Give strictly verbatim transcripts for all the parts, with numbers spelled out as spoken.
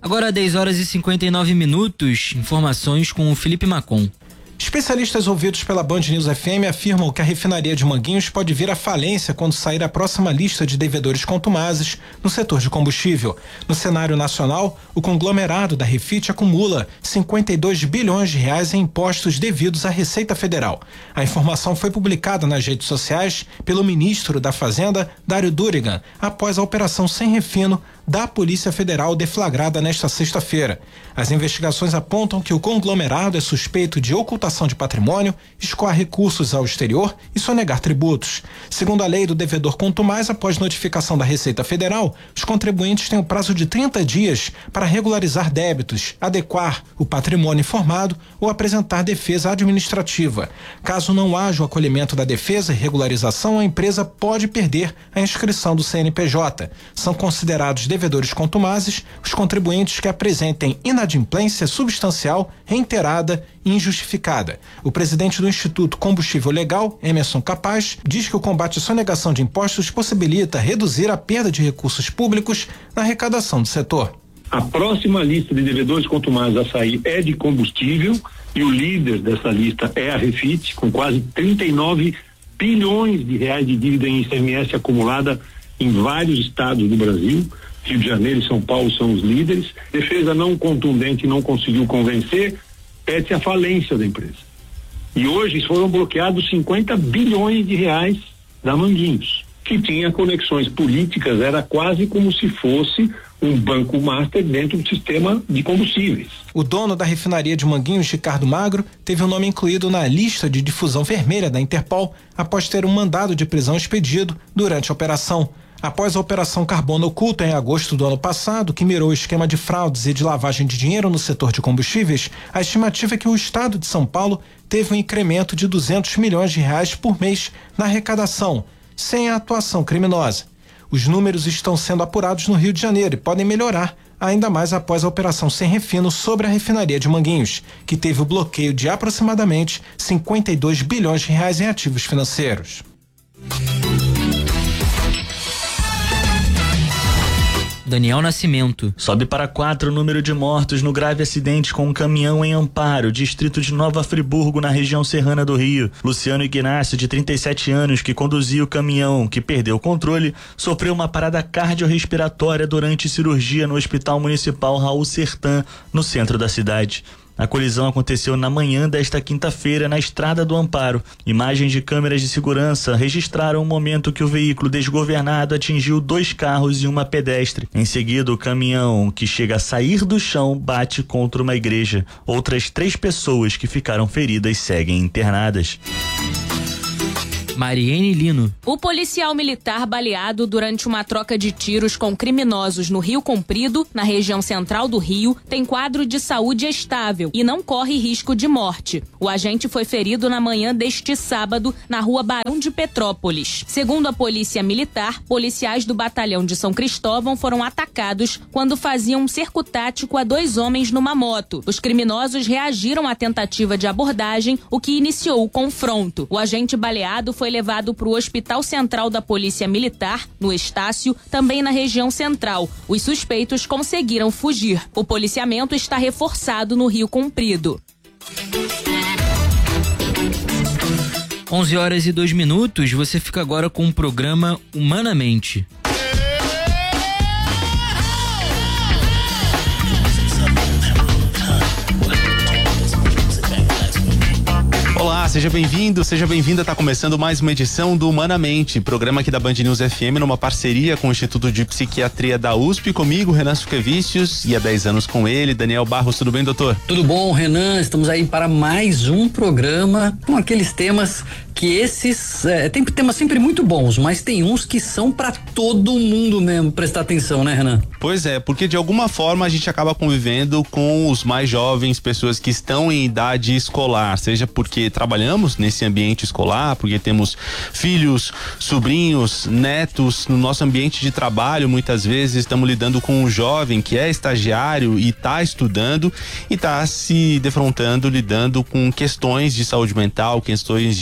Agora dez horas e cinquenta e nove minutos, informações com o Felipe Macon. Especialistas ouvidos pela Band News F M afirmam que a refinaria de Manguinhos pode vir à falência quando sair a próxima lista de devedores contumazes no setor de combustível. No cenário nacional, o conglomerado da Refit acumula cinquenta e dois bilhões de reais em impostos devidos à Receita Federal. A informação foi publicada nas redes sociais pelo ministro da Fazenda, Dário Durigan, após a operação Sem Refino da Polícia Federal deflagrada nesta sexta-feira. As investigações apontam que o conglomerado é suspeito de ocultação de patrimônio, escoar recursos ao exterior e sonegar tributos. Segundo a lei do devedor contumaz, após notificação da Receita Federal, os contribuintes têm o prazo de trinta dias para regularizar débitos, adequar o patrimônio informado ou apresentar defesa administrativa. Caso não haja o acolhimento da defesa e regularização, a empresa pode perder a inscrição do C N P J. São considerados devedores contumazes os contribuintes que apresentem inadimplência substancial, reiterada e injustificada. O presidente do Instituto Combustível Legal, Emerson Capaz, diz que o combate à sonegação de impostos possibilita reduzir a perda de recursos públicos na arrecadação do setor. A próxima lista de devedores contumazes a sair é de combustível e o líder dessa lista é a Refit, com quase trinta e nove bilhões de reais de dívida em I C M S acumulada em vários estados do Brasil. Rio de Janeiro e São Paulo são os líderes. Defesa não contundente não conseguiu convencer, pede a falência da empresa. E hoje foram bloqueados cinquenta bilhões de reais da Manguinhos, que tinha conexões políticas, era quase como se fosse um banco master dentro do sistema de combustíveis. O dono da refinaria de Manguinhos, Ricardo Magro, teve o nome incluído na lista de difusão vermelha da Interpol após ter um mandado de prisão expedido durante a operação. Após a Operação Carbono Oculto em agosto do ano passado, que mirou o esquema de fraudes e de lavagem de dinheiro no setor de combustíveis, a estimativa é que o estado de São Paulo teve um incremento de duzentos milhões de reais por mês na arrecadação, sem a atuação criminosa. Os números estão sendo apurados no Rio de Janeiro e podem melhorar ainda mais após a Operação Sem Refino sobre a refinaria de Manguinhos, que teve o bloqueio de aproximadamente cinquenta e dois bilhões de reais em ativos financeiros. Daniel Nascimento. Sobe para quatro o número de mortos no grave acidente com um caminhão em Amparo, distrito de Nova Friburgo, na região serrana do Rio. Luciano Ignácio, de trinta e sete anos, que conduzia o caminhão, que perdeu o controle, sofreu uma parada cardiorrespiratória durante cirurgia no Hospital Municipal Raul Sertã, no centro da cidade. A colisão aconteceu na manhã desta quinta-feira na Estrada do Amparo. Imagens de câmeras de segurança registraram o momento que o veículo desgovernado atingiu dois carros e uma pedestre. Em seguida, o caminhão, que chega a sair do chão, bate contra uma igreja. Outras três pessoas que ficaram feridas seguem internadas. Mariene Lino. O policial militar baleado durante uma troca de tiros com criminosos no Rio Comprido, na região central do Rio, tem quadro de saúde estável e não corre risco de morte. O agente foi ferido na manhã deste sábado na rua Barão de Petrópolis. Segundo a polícia militar, policiais do batalhão de São Cristóvão foram atacados quando faziam um cerco tático a dois homens numa moto. Os criminosos reagiram à tentativa de abordagem, o que iniciou o confronto. O agente baleado foi levado para o Hospital Central da Polícia Militar, no Estácio, também na região central. Os suspeitos conseguiram fugir. O policiamento está reforçado no Rio Comprido. onze horas e dois minutos, você fica agora com o programa Humanamente. Olá, seja bem-vindo, seja bem-vinda. Tá começando mais uma edição do Humanamente, programa aqui da Band News F M, numa parceria com o Instituto de Psiquiatria da U S P, comigo, Renan Suquevicius, e há dez anos com ele, Daniel Barros. Tudo bem, doutor? Tudo bom, Renan? Estamos aí para mais um programa com aqueles temas que esses, é, tem temas sempre muito bons, mas tem uns que são para todo mundo mesmo prestar atenção, né, Renan? Pois é, porque de alguma forma a gente acaba convivendo com os mais jovens, pessoas que estão em idade escolar, seja porque trabalhamos nesse ambiente escolar, porque temos filhos, sobrinhos, netos no nosso ambiente de trabalho. Muitas vezes estamos lidando com um jovem que é estagiário e está estudando e está se defrontando, lidando com questões de saúde mental, questões de adoecimento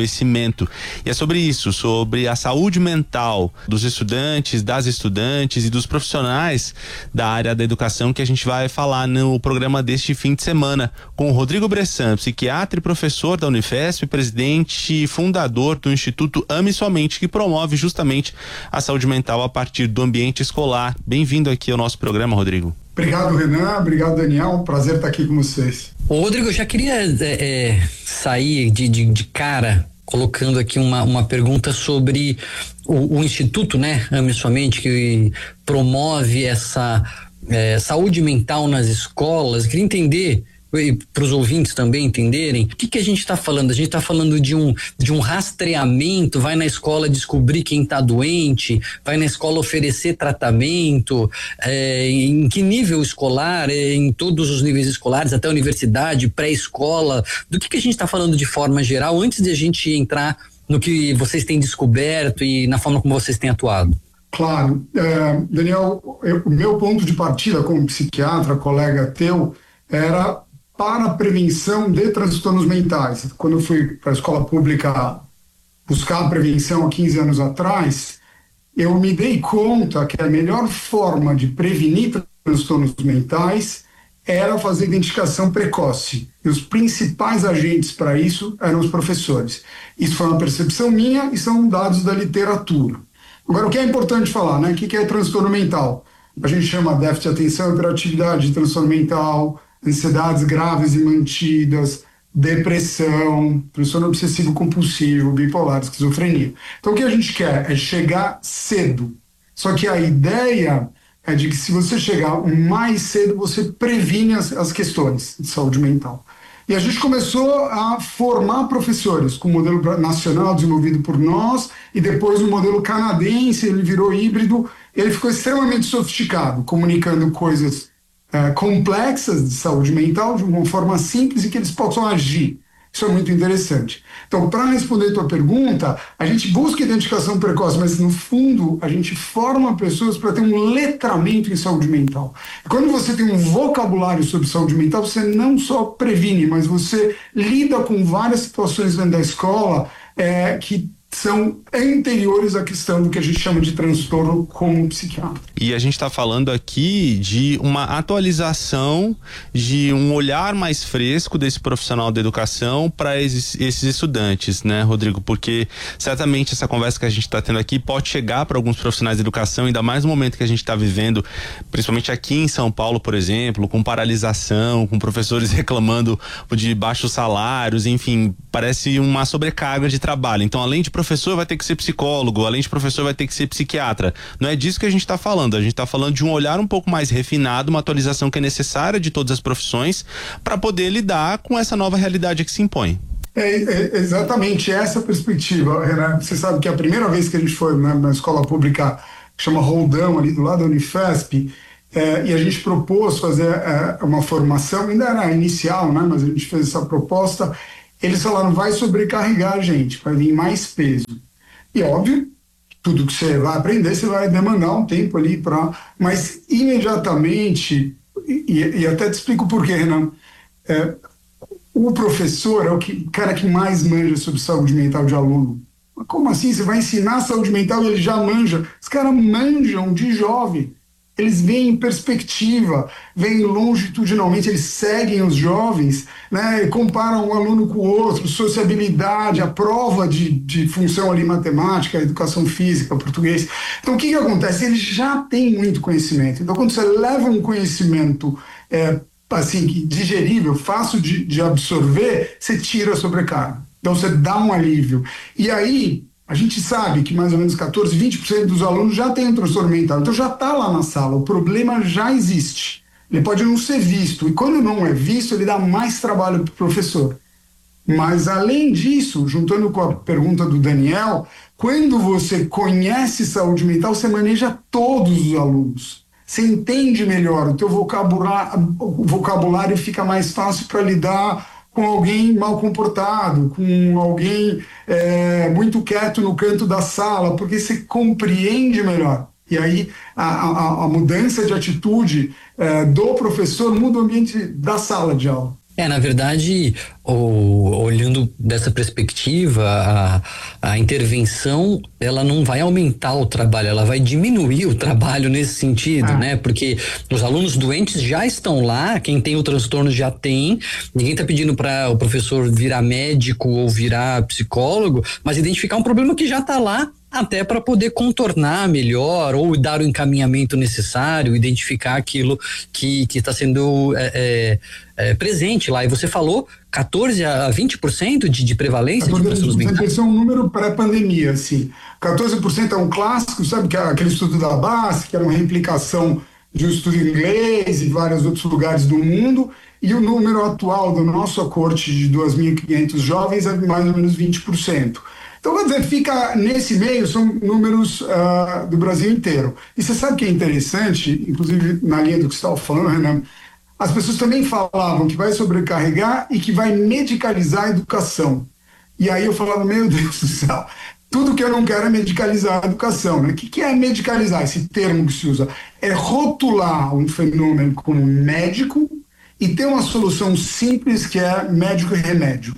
crescimento. E é sobre isso, sobre a saúde mental dos estudantes, das estudantes e dos profissionais da área da educação que a gente vai falar no programa deste fim de semana com o Rodrigo Bressan, psiquiatra e professor da Unifesp, presidente e fundador do Instituto Ame Sua Mente, que promove justamente a saúde mental a partir do ambiente escolar. Bem-vindo aqui ao nosso programa, Rodrigo. Obrigado, Renan. Obrigado, Daniel. Um prazer estar aqui com vocês. Ô, Rodrigo, eu já queria é, é, sair de, de, de cara colocando aqui uma, uma pergunta sobre o, o Instituto, né, Ame Sua Mente, que promove essa é, saúde mental nas escolas. Eu queria entender, para os ouvintes também entenderem, o que, que a gente está falando? A gente está falando de um, de um rastreamento, vai na escola descobrir quem está doente, vai na escola oferecer tratamento, é, em que nível escolar, é, em todos os níveis escolares, até universidade, pré-escola, do que, que a gente está falando de forma geral, antes de a gente entrar no que vocês têm descoberto e na forma como vocês têm atuado? Claro, é, Daniel, eu, o meu ponto de partida como psiquiatra, colega teu, era para a prevenção de transtornos mentais. Quando eu fui para a escola pública buscar a prevenção há quinze anos atrás, eu me dei conta que a melhor forma de prevenir transtornos mentais era fazer identificação precoce. E os principais agentes para isso eram os professores. Isso foi uma percepção minha e são dados da literatura. Agora, o que é importante falar, né? O que é transtorno mental? A gente chama déficit de atenção, hiperatividade, transtorno mental, ansiedades graves e mantidas, depressão, transtorno obsessivo compulsivo, bipolar, esquizofrenia. Então o que a gente quer é chegar cedo. Só que a ideia é de que se você chegar mais cedo, você previne as, as questões de saúde mental. E a gente começou a formar professores com o modelo nacional desenvolvido por nós e depois o modelo canadense, ele virou híbrido, ele ficou extremamente sofisticado, comunicando coisas É, complexas de saúde mental de uma forma simples e que eles possam agir. Isso é muito interessante. Então, para responder a tua pergunta, a gente busca identificação precoce, mas no fundo a gente forma pessoas para ter um letramento em saúde mental. E quando você tem um vocabulário sobre saúde mental, você não só previne, mas você lida com várias situações dentro da escola é, que são anteriores à questão do que a gente chama de transtorno como psiquiatra. E a gente está falando aqui de uma atualização, de um olhar mais fresco desse profissional da educação para esses, esses estudantes, né, Rodrigo? Porque certamente essa conversa que a gente está tendo aqui pode chegar para alguns profissionais da educação, ainda mais no momento que a gente está vivendo, principalmente aqui em São Paulo, por exemplo, com paralisação, com professores reclamando de baixos salários, enfim, parece uma sobrecarga de trabalho. Então, além de professor, vai ter que ser psicólogo, além de professor, vai ter que ser psiquiatra. Não é disso que a gente está falando, a gente está falando de um olhar um pouco mais refinado, uma atualização que é necessária de todas as profissões para poder lidar com essa nova realidade que se impõe. É, é exatamente essa perspectiva, Renan. Você sabe que a primeira vez que a gente foi na, na escola pública que chama Roldão, ali do lado da Unifesp, é, e a gente propôs fazer é, uma formação, ainda era inicial, né, mas a gente fez essa proposta. Eles falaram, vai sobrecarregar a gente, vai vir mais peso. E óbvio, tudo que você vai aprender, você vai demandar um tempo ali para... Mas imediatamente, e, e até te explico por quê, Renan, é, o professor é o que, cara que mais manja sobre saúde mental de aluno. Mas como assim? Você vai ensinar saúde mental e ele já manja? Os caras manjam de jovem. Eles veem em perspectiva, veem longitudinalmente, eles seguem os jovens, né, comparam um aluno com o outro, sociabilidade, a prova de, de função ali, matemática, educação física, português. Então, o que que acontece? Eles já têm muito conhecimento. Então, quando você leva um conhecimento é, assim, digerível, fácil de, de absorver, você tira a sobrecarga. Então, você dá um alívio. E aí... A gente sabe que mais ou menos quatorze, vinte por cento dos alunos já têm um transtorno mental, então já está lá na sala, o problema já existe. Ele pode não ser visto, e quando não é visto, ele dá mais trabalho para o professor. Mas, além disso, juntando com a pergunta do Daniel, quando você conhece saúde mental, você maneja todos os alunos. Você entende melhor, o teu vocabulário, o vocabulário fica mais fácil para lidar com alguém mal comportado, com alguém é, muito quieto no canto da sala, porque você compreende melhor. E aí a, a, a mudança de atitude é, do professor muda o ambiente da sala de aula. É, na verdade, o, olhando dessa perspectiva, a, a intervenção, ela não vai aumentar o trabalho, ela vai diminuir o trabalho nesse sentido, ah. né? Porque os alunos doentes já estão lá, quem tem o transtorno já tem, ninguém está pedindo para o professor virar médico ou virar psicólogo, mas identificar um problema que já está lá, até para poder contornar melhor ou dar o encaminhamento necessário, identificar aquilo que que está sendo é, é, é, presente lá. E você falou quatorze a vinte por cento de, de prevalência de transtornos mentais? Esse é um número pré-pandemia, assim. quatorze por cento é um clássico, sabe, que é aquele estudo da B A S, que era uma replicação de um estudo inglês e vários outros lugares do mundo, e o número atual da nossa corte de dois mil e quinhentos jovens é mais ou menos vinte por cento. Então, quer dizer, fica nesse meio, são números uh, do Brasil inteiro. E você sabe que é interessante, inclusive na linha do que você estava falando, Renan, as pessoas também falavam que vai sobrecarregar e que vai medicalizar a educação. E aí eu falava, meu Deus do céu, tudo que eu não quero é medicalizar a educação, né? O que, que é medicalizar? Esse termo que se usa é rotular um fenômeno como médico e ter uma solução simples que é médico e remédio.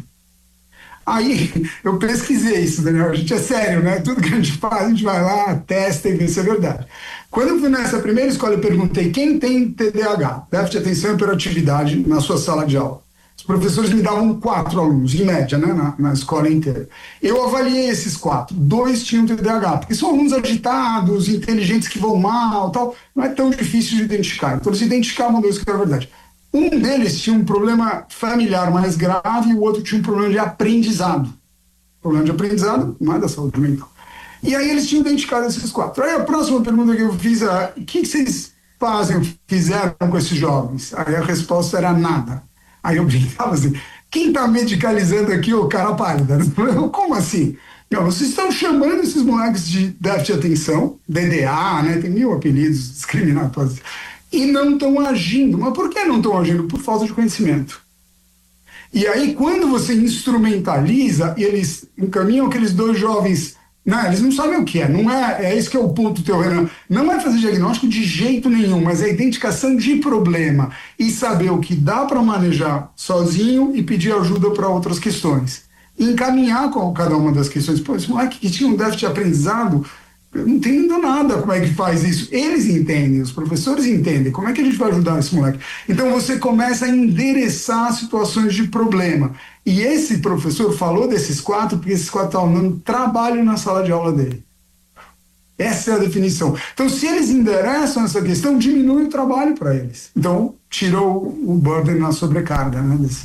Aí, eu pesquisei isso, Daniel, a gente é sério, né? Tudo que a gente faz, a gente vai lá, testa e vê se é verdade. Quando eu fui nessa primeira escola, eu perguntei quem tem T D A H, déficit de atenção e hiperatividade, na sua sala de aula. Os professores me davam quatro alunos, em média, né? Na, na escola inteira. Eu avaliei esses quatro, dois tinham T D A H, porque são alunos agitados, inteligentes que vão mal, tal, não é tão difícil de identificar. Então, eles identificavam dois que era verdade. Um deles tinha um problema familiar mais grave e o outro tinha um problema de aprendizado. Problema de aprendizado não é da saúde mental. E aí eles tinham identificado esses quatro. Aí a próxima pergunta que eu fiz é: o que vocês fazem, fizeram com esses jovens? Aí a resposta era nada. Aí eu brincava assim: quem está medicalizando aqui é o cara pálida? Como assim? Não, vocês estão chamando esses moleques de déficit de atenção, D D A, né? Tem mil apelidos discriminatórios. E não estão agindo. Mas por que não estão agindo? Por falta de conhecimento. E aí, quando você instrumentaliza, e eles encaminham aqueles dois jovens, né, eles não sabem o que é, não é, é esse que é o ponto teu, Renan. Não é fazer diagnóstico de jeito nenhum, mas é a identificação de problema e saber o que dá para manejar sozinho e pedir ajuda para outras questões. E encaminhar com cada uma das questões. Pô, esse moleque que tinha um déficit de aprendizado, eu não entendo nada como é que faz isso. Eles entendem, os professores entendem. Como é que a gente vai ajudar esse moleque? Então você começa a endereçar situações de problema. E esse professor falou desses quatro, porque esses quatro estavam dando trabalho na sala de aula dele. Essa é a definição. Então, se eles endereçam essa questão, diminui o trabalho para eles. Então, tirou o burden na sobrecarga, né, desses...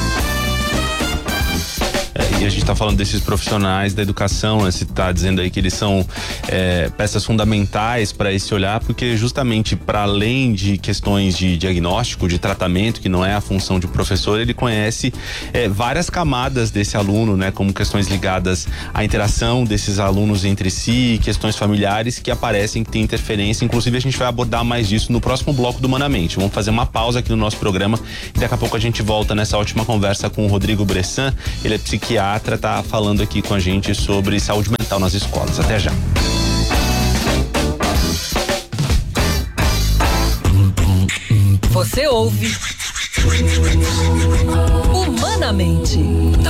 E a gente está falando desses profissionais da educação, né? Você está dizendo aí que eles são é, peças fundamentais para esse olhar, porque justamente para além de questões de diagnóstico, de tratamento, que não é a função de professor, ele conhece é, várias camadas desse aluno, né? Como questões ligadas à interação desses alunos entre si, questões familiares que aparecem, que tem interferência. Inclusive a gente vai abordar mais disso no próximo bloco do Humanamente. Vamos fazer uma pausa aqui no nosso programa e daqui a pouco a gente volta nessa última conversa com o Rodrigo Bressan. Ele é psiquiatra, tá falando aqui com a gente sobre saúde mental nas escolas. Até já. Você ouve Humanamente.